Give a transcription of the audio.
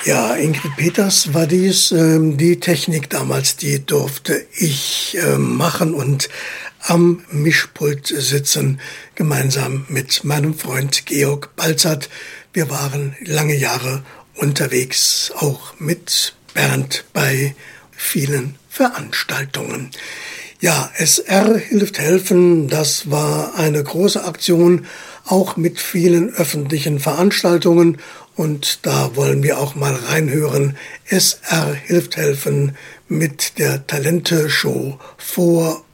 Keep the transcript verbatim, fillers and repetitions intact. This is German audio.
Ja, Ingrid Peters war dies. Ähm, die Technik damals, die durfte ich äh, machen und am Mischpult sitzen, gemeinsam mit meinem Freund Georg Balzert. Wir waren lange Jahre unterwegs, auch mit Bernd bei vielen Veranstaltungen. Ja, S R hilft helfen, das war eine große Aktion, auch mit vielen öffentlichen Veranstaltungen. Und da wollen wir auch mal reinhören. S R hilft helfen mit der Talente-Show vor